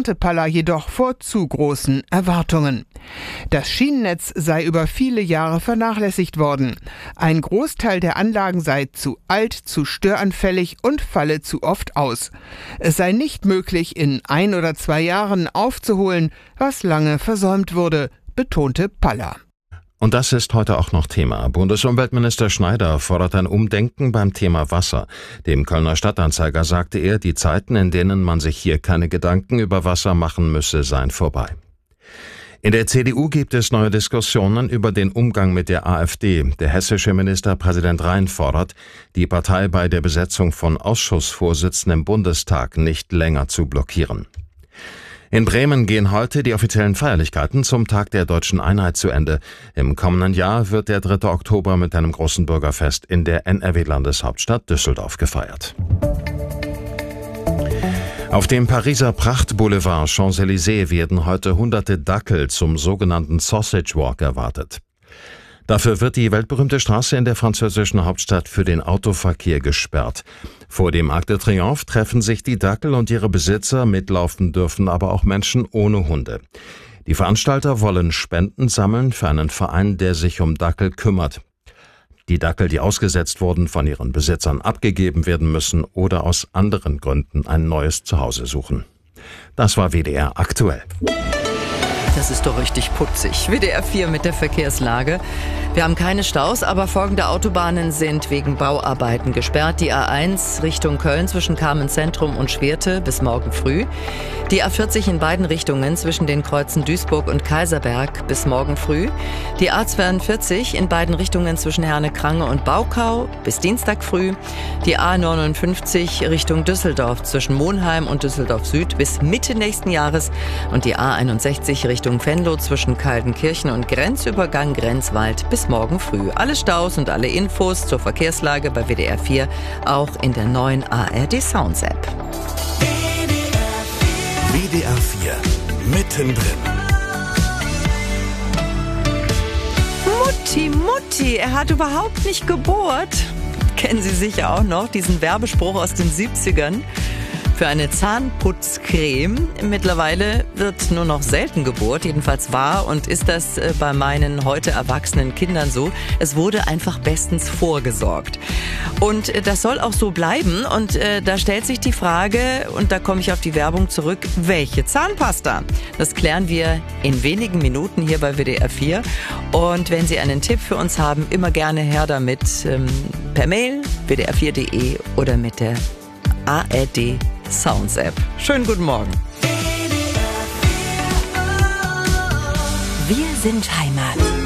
warnte Palla jedoch vor zu großen Erwartungen. Das Schienennetz sei über viele Jahre vernachlässigt worden. Ein Großteil der Anlagen sei zu alt, zu störanfällig und falle zu oft aus. Es sei nicht möglich, in 1 oder 2 Jahren aufzuholen, was lange versäumt wurde, betonte Palla. Und das ist heute auch noch Thema. Bundesumweltminister Schneider fordert ein Umdenken beim Thema Wasser. Dem Kölner Stadtanzeiger sagte er, die Zeiten, in denen man sich hier keine Gedanken über Wasser machen müsse, seien vorbei. In der CDU gibt es neue Diskussionen über den Umgang mit der AfD. Der hessische Ministerpräsident Rhein fordert, die Partei bei der Besetzung von Ausschussvorsitzenden im Bundestag nicht länger zu blockieren. In Bremen gehen heute die offiziellen Feierlichkeiten zum Tag der Deutschen Einheit zu Ende. Im kommenden Jahr wird der 3. Oktober mit einem großen Bürgerfest in der NRW-Landeshauptstadt Düsseldorf gefeiert. Auf dem Pariser Prachtboulevard Champs-Élysées werden heute hunderte Dackel zum sogenannten Sausage Walk erwartet. Dafür wird die weltberühmte Straße in der französischen Hauptstadt für den Autoverkehr gesperrt. Vor dem Arc de Triomphe treffen sich die Dackel und ihre Besitzer, mitlaufen dürfen aber auch Menschen ohne Hunde. Die Veranstalter wollen Spenden sammeln für einen Verein, der sich um Dackel kümmert. Die Dackel, die ausgesetzt wurden, von ihren Besitzern abgegeben werden müssen oder aus anderen Gründen ein neues Zuhause suchen. Das war WDR aktuell. Das ist doch richtig putzig. WDR 4 mit der Verkehrslage. Wir haben keine Staus, aber folgende Autobahnen sind wegen Bauarbeiten gesperrt. Die A1 Richtung Köln zwischen Carmen-Zentrum und Schwerte bis morgen früh. Die A40 in beiden Richtungen zwischen den Kreuzen Duisburg und Kaiserberg bis morgen früh. Die A42 in beiden Richtungen zwischen Herne-Krange und Baukau bis Dienstag früh. Die A59 Richtung Düsseldorf zwischen Monheim und Düsseldorf Süd bis Mitte nächsten Jahres. Und die A61 Richtung Venlo zwischen Kaldenkirchen und Grenzübergang Grenzwald bis morgen früh. Alle Staus und alle Infos zur Verkehrslage bei WDR 4 auch in der neuen ARD Sounds App. WDR 4 mittendrin. Mutti, er hat überhaupt nicht gebohrt. Kennen Sie sicher auch noch diesen Werbespruch aus den 70ern. Für eine Zahnputzcreme. Mittlerweile wird nur noch selten gebohrt, jedenfalls war und ist das bei meinen heute erwachsenen Kindern so. Es wurde einfach bestens vorgesorgt. Und das soll auch so bleiben. Und da stellt sich die Frage, und da komme ich auf die Werbung zurück, welche Zahnpasta? Das klären wir in wenigen Minuten hier bei WDR 4. Und wenn Sie einen Tipp für uns haben, immer gerne her damit per Mail, wdr4.de oder mit der ARD Sounds App. Schönen guten Morgen. Wir sind Heimat.